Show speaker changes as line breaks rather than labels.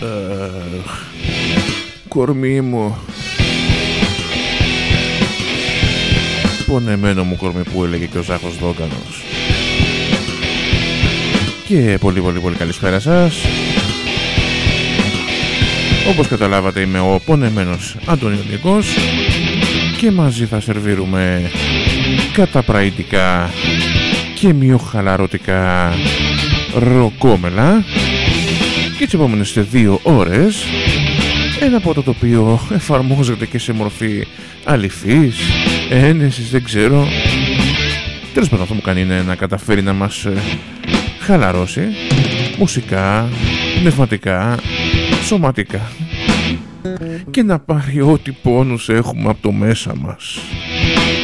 Κορμί μου. Πονεμένο μου κορμί που έλεγε και ο Ζάχος Δόκανος. Και πολύ καλησπέρα σας. Όπως καταλάβατε είμαι ο πονεμένος Αντωνιονικός και μαζί θα σερβίρουμε καταπραϊτικά και μειοχαλαρωτικά ροκόμελα και τις επόμενες 2 ώρες ένα ποτό το οποίο εφαρμόζεται και σε μορφή αληθής, ένεσης, δεν ξέρω. Τέλος πάντων, αυτό μου κάνει είναι να καταφέρει να μας χαλαρώσει μουσικά, πνευματικά, σωματικά και να πάρει ό,τι πόνους έχουμε από το μέσα μας.